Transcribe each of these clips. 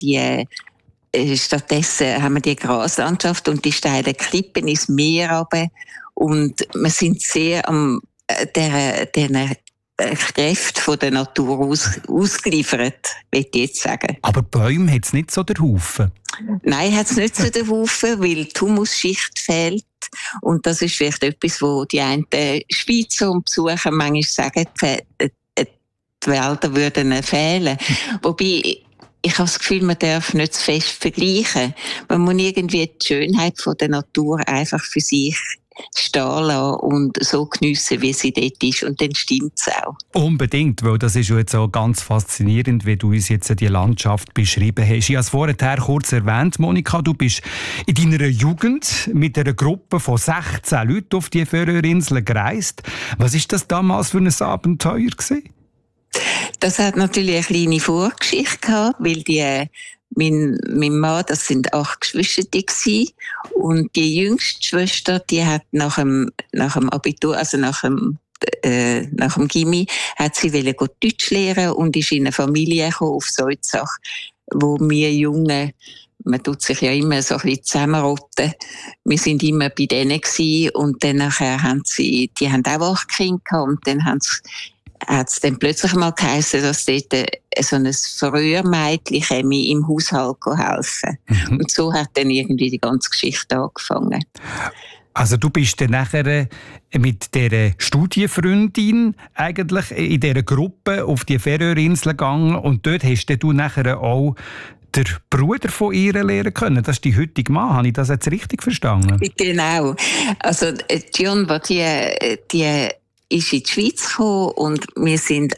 stattdessen haben wir die Graslandschaft und die steilen Klippen ins Meer runter. Und wir sind sehr am diesen Kräften von der Natur ausgeliefert, würde ich jetzt sagen. Aber Bäume hat es nicht so den Haufen? Nein, hat es nicht so den Haufen, weil die Humusschicht fehlt. Und das ist vielleicht etwas, wo die einen Schweizer und Besucher manchmal sagen, die Wälder würden fehlen. Wobei, ich habe das Gefühl, man darf nicht zu fest vergleichen. Man muss irgendwie die Schönheit von der Natur einfach für sich stehen lassen und so geniessen, wie sie dort ist. Und dann stimmt es auch. Unbedingt, weil das ist ja jetzt auch ganz faszinierend, wie du uns jetzt die Landschaft beschrieben hast. Ich habe es vorher kurz erwähnt, Monika, du bist in deiner Jugend mit einer Gruppe von 16 Leuten auf die Färöerinseln gereist. Was war das damals für ein Abenteuer gewesen? Das hat natürlich eine kleine Vorgeschichte gehabt, weil mein Mann, das sind 8 Geschwister gewesen, und die jüngste Schwester, die hat nach dem Abitur, also nach dem Gymi, hat sie Deutsch lernen und ist in eine Familie gekommen auf Solzach, wo wir Jungen, man tut sich ja immer so ein bisschen zusammenrotten. Wir sind immer bei denen gewesen, und dann nachher haben die haben auch 8 Kinder gehabt, und dann hat es dann plötzlich mal geheißen, dass dort so ein Frühermädchen im Haushalt helfen. Und so hat dann irgendwie die ganze Geschichte angefangen. Also du bist dann nachher mit dieser Studienfreundin eigentlich in dieser Gruppe auf die Färöerinseln gegangen, und dort hast du nachher auch den Bruder von ihr lernen können. Das ist die heutige Mann. Habe ich das jetzt richtig verstanden? Genau. Also John, die ist in die Schweiz gekommen, und wir sind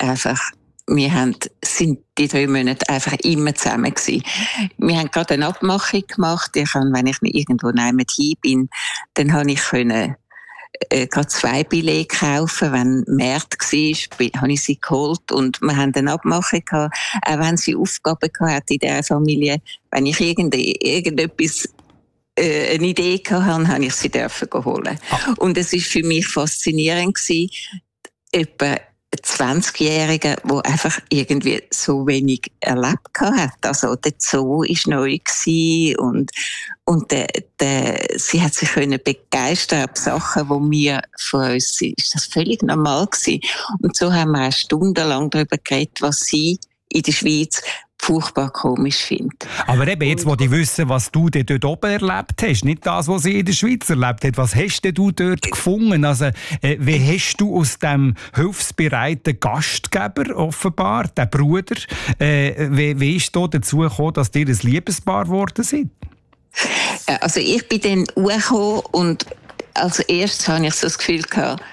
die 3 Monate einfach immer zusammen gewesen. Wir haben gerade eine Abmachung gemacht. Wenn ich irgendwo hin bin, dann habe ich gerade 2 Billette kaufen. Wenn März war, habe ich sie geholt, und wir haben eine Abmachung gehabt. Auch wenn sie Aufgaben gehabt in dieser Familie, wenn ich irgendetwas eine Idee hatte, habe ich sie holen. Und es war für mich faszinierend gewesen, etwa ein 20-Jähriger, der einfach irgendwie so wenig erlebt hat. Also der Zoo war neu gewesen, und sie hat sich begeistern ab Sachen, die mir von uns sind. Ist das völlig normal gewesen. Und so haben wir auch stundenlang darüber geredet, was sie in der Schweiz furchtbar komisch findet. Aber eben, jetzt wollte ich wissen, was du dort oben erlebt hast. Nicht das, was sie in der Schweiz erlebt hat. Was hast du dort gefunden? Also, wie hast du aus dem hilfsbereiten Gastgeber offenbar, den Bruder, wie ist da dazu gekommen, dass ihr ein Liebespaar geworden seid? Also ich bin dann hochgekommen, und als erstes habe ich so das Gefühl gehabt,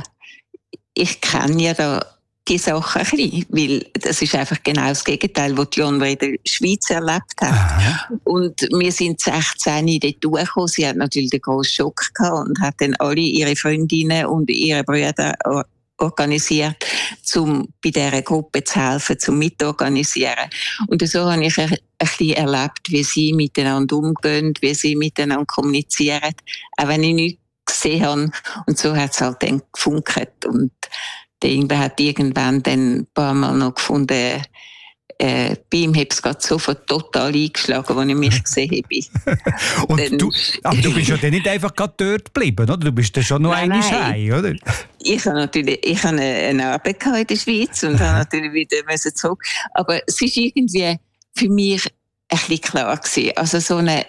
ich kenne ja da die Sache ein bisschen, weil das ist einfach genau das Gegenteil, was John in der Schweiz erlebt hat. Aha. Und wir sind 16 dort durchgekommen. Sie hat natürlich den grossen Schock gehabt und hat dann alle ihre Freundinnen und ihre Brüder organisiert, um bei dieser Gruppe zu helfen, zum Mitorganisieren. Und so habe ich ein bisschen erlebt, wie sie miteinander umgehen, wie sie miteinander kommunizieren, auch wenn ich nichts gesehen habe. Und so hat es halt dann gefunkt. Und der Ingwer hat irgendwann dann ein paar Mal noch gefunden, bei ihm hat es gerade sofort total eingeschlagen, als ich mich gesehen habe. Aber du bist ja dann nicht einfach gerade dort geblieben, oder? Du bist dann schon noch einmal heim, oder? Ich habe eine Arbeit in der Schweiz und habe natürlich wieder zurück. Aber es war irgendwie für mich ein bisschen klar gewesen. Also so eine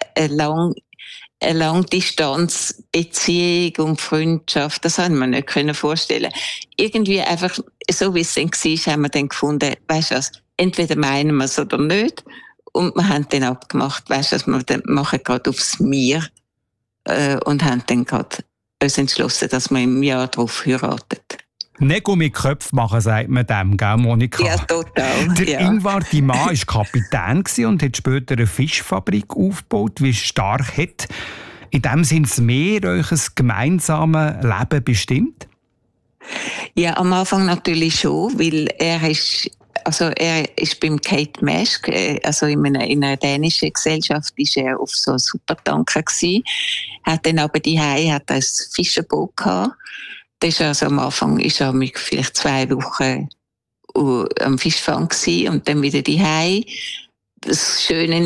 Langdistanzbeziehung und Freundschaft, das haben wir nicht vorstellen. Irgendwie einfach, so wie es dann war, haben wir dann gefunden, weisst du was, entweder meinen wir es oder nicht. Und wir haben dann abgemacht, weisst du was, wir dann machen gerade aufs Meer, und haben dann gerade uns entschlossen, dass wir im Jahr darauf heiraten. Nägel mit Köpfen machen, sagt man dem, gell, Monika? Ja, total. Der Ingvar, dein Mann, war Kapitän und hat später eine Fischfabrik aufgebaut. Wie stark hat in dem Sinne das Meer euch ein gemeinsames Leben bestimmt? Ja, am Anfang natürlich schon, weil er ist beim Kate Maersk, also in einer dänischen Gesellschaft, ist er auf so einem Supertanker gewesen. Hat dann aber hat ein Fischerboot gehabt. Das war also am Anfang mit vielleicht 2 Wochen am Fischfang gewesen und dann wieder daheim. das Schöne